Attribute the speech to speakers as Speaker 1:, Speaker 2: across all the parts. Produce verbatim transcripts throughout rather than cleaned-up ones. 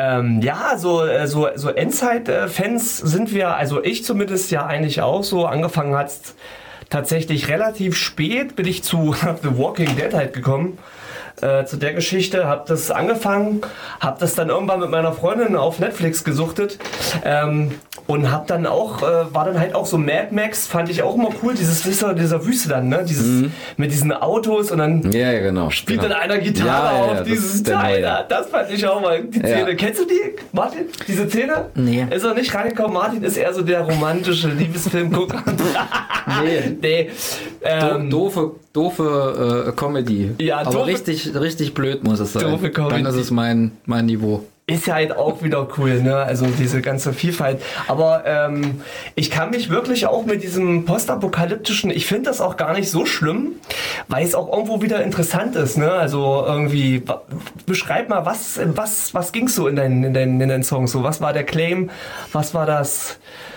Speaker 1: Ähm, ja, so, so, so Endzeit-Fans sind wir, also ich zumindest ja eigentlich auch so. Angefangen hat's tatsächlich relativ spät, bin ich zu The Walking Dead halt gekommen. Äh, zu der Geschichte, hab das angefangen, hab das dann irgendwann mit meiner Freundin auf Netflix gesuchtet ähm, und hab dann auch, äh, war dann halt auch so Mad Max, fand ich auch immer cool, dieses dieser, dieser Wüste dann, ne, dieses mhm. mit diesen Autos und dann
Speaker 2: ja, ja, genau,
Speaker 1: spielt
Speaker 2: genau.
Speaker 1: dann einer Gitarre
Speaker 2: ja, ja,
Speaker 1: auf
Speaker 2: ja,
Speaker 1: dieses Teil, das, das fand ich auch mal, die Szene, ja. Kennst du die, Martin, diese Szene?
Speaker 3: Nee.
Speaker 1: Ist er nicht reingekommen, Martin ist eher so der romantische Liebesfilmgucker.
Speaker 3: nee.
Speaker 1: nee. Ähm,
Speaker 3: doofe, doofe äh, Comedy,
Speaker 1: ja,
Speaker 3: aber
Speaker 1: doofe,
Speaker 3: richtig, richtig blöd muss es sein.
Speaker 1: Doofe Comedy.
Speaker 3: Dann ist es mein, mein Niveau.
Speaker 1: Ist ja halt auch wieder cool, ne? Also diese ganze Vielfalt. Aber ähm, ich kann mich wirklich auch mit diesem postapokalyptischen, ich finde das auch gar nicht so schlimm, weil es auch irgendwo wieder interessant ist, ne? Also irgendwie, beschreib mal, was, was, was ging's so in deinen, in deinen, in deinen Songs so? Was war der Claim? Was war das,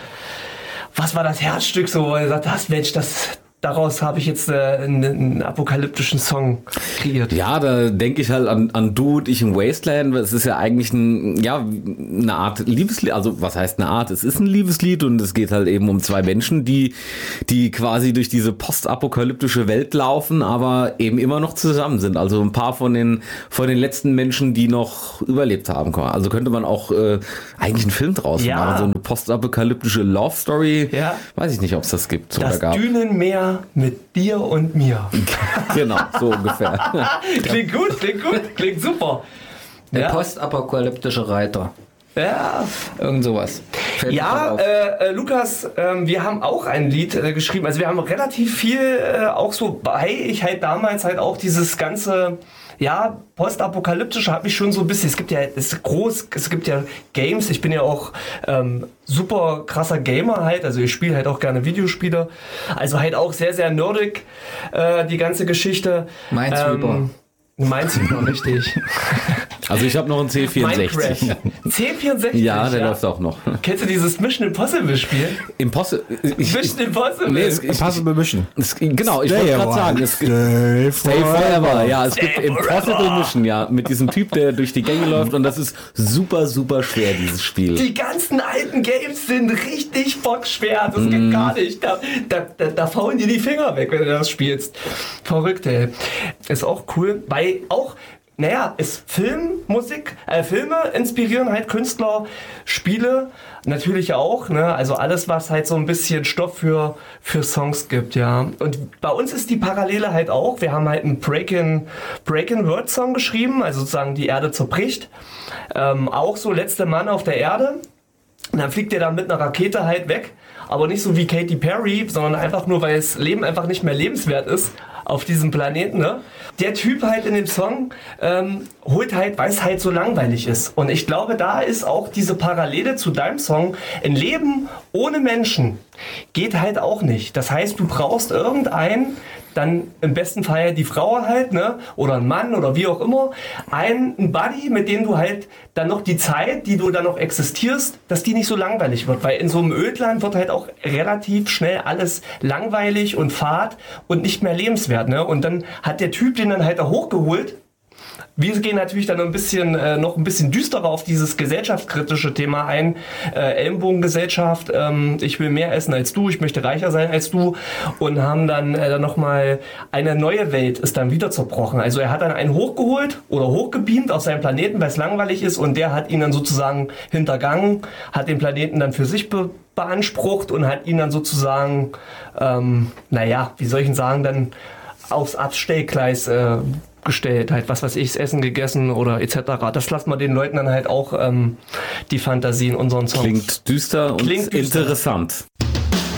Speaker 1: was war das Herzstück so, wo du gesagt hast, Mensch, das, daraus habe ich jetzt äh, einen, einen apokalyptischen Song kreiert.
Speaker 2: Ja, da denke ich halt an, an Du und ich im Wasteland. Es ist ja eigentlich ein, ja, eine Art Liebeslied. Also was heißt eine Art? Es ist ein Liebeslied und es geht halt eben um zwei Menschen, die, die quasi durch diese postapokalyptische Welt laufen, aber eben immer noch zusammen sind. Also ein paar von den, von den letzten Menschen, die noch überlebt haben. Also könnte man auch äh, eigentlich einen Film draus
Speaker 1: ja.
Speaker 2: machen. So eine postapokalyptische Love Story.
Speaker 1: Ja.
Speaker 2: Weiß ich nicht, ob es das gibt.
Speaker 1: Das
Speaker 2: oder gab.
Speaker 1: Dünenmeer mit dir und mir.
Speaker 2: Genau, so ungefähr.
Speaker 1: Klingt gut, klingt gut, klingt super.
Speaker 3: Der
Speaker 1: ja.
Speaker 3: postapokalyptische Reiter.
Speaker 1: Ja.
Speaker 3: Irgend sowas. Fällt
Speaker 1: ja, äh, äh, Lukas, äh, wir haben auch ein Lied äh, geschrieben. Also wir haben relativ viel äh, auch so, hey, ich halt damals halt auch dieses ganze, ja, postapokalyptische hat mich schon so ein bisschen, es gibt ja, es ist groß, es gibt ja Games, ich bin ja auch ähm, super krasser Gamer halt, also ich spiele halt auch gerne Videospiele, also halt auch sehr, sehr nerdig, äh, die ganze Geschichte.
Speaker 3: Minesweeper.
Speaker 1: Ähm, Minesweeper, richtig.
Speaker 2: Also ich habe noch einen C vierundsechzig.
Speaker 1: Minecraft. C vierundsechzig?
Speaker 2: Ja, der ja. läuft auch noch.
Speaker 1: Kennst du dieses Mission Impossible Spiel?
Speaker 2: Impossible?
Speaker 1: Mission Impossible?
Speaker 2: Nee, es,
Speaker 4: Impossible Mission.
Speaker 2: Es, genau, ich wollte gerade sagen. Es, Stay Forever. Ja, es
Speaker 1: Stay
Speaker 2: gibt Impossible forever. Mission, ja. Mit diesem Typ, der durch die Gänge läuft und das ist super, super schwer, dieses Spiel.
Speaker 1: Die ganzen alten Games sind richtig bockschwer. Das mm. geht gar nicht. Da, da, da, da faulen dir die Finger weg, wenn du das spielst. Verrückt, ey. Ist auch cool, weil auch, naja, ist Filmmusik, äh, Filme inspirieren halt Künstler, Spiele natürlich auch, ne? Also alles, was halt so ein bisschen Stoff für, für Songs gibt, ja. Und bei uns ist die Parallele halt auch, wir haben halt einen Breakin', Breakin' Word Song geschrieben, also sozusagen die Erde zerbricht. Ähm, auch so letzter Mann auf der Erde. Und dann fliegt der dann mit einer Rakete halt weg, aber nicht so wie Katy Perry, sondern einfach nur, weil das Leben einfach nicht mehr lebenswert ist auf diesem Planeten, ne? Der Typ halt in dem Song ähm, holt halt, weil es halt so langweilig ist. Und ich glaube, da ist auch diese Parallele zu deinem Song. Ein Leben ohne Menschen geht halt auch nicht. Das heißt, du brauchst irgendeinen, dann im besten Fall die Frau halt, ne? Oder ein Mann oder wie auch immer, einen, einen Buddy, mit dem du halt dann noch die Zeit, die du dann noch existierst, dass die nicht so langweilig wird. Weil in so einem Ödland wird halt auch relativ schnell alles langweilig und fad und nicht mehr lebenswert, ne? Und dann hat der Typ den dann halt da hochgeholt. Wir gehen natürlich dann ein bisschen, äh, noch ein bisschen düsterer auf dieses gesellschaftskritische Thema ein. Äh, Ellenbogengesellschaft, ähm, ich will mehr essen als du, ich möchte reicher sein als du. Und haben dann, äh, dann nochmal eine neue Welt ist dann wieder zerbrochen. Also er hat dann einen hochgeholt oder hochgebeamt auf seinen Planeten, weil es langweilig ist. Und der hat ihn dann sozusagen hintergangen, hat den Planeten dann für sich be- beansprucht und hat ihn dann sozusagen, ähm, naja, wie soll ich denn sagen, dann aufs Abstellgleis äh, gestellt, halt was weiß ich, das Essen gegessen oder et cetera. Das lassen wir den Leuten dann halt auch ähm, die Fantasie in unseren Songs.
Speaker 2: Klingt düster
Speaker 1: Klingt
Speaker 2: und
Speaker 1: düster.
Speaker 2: interessant.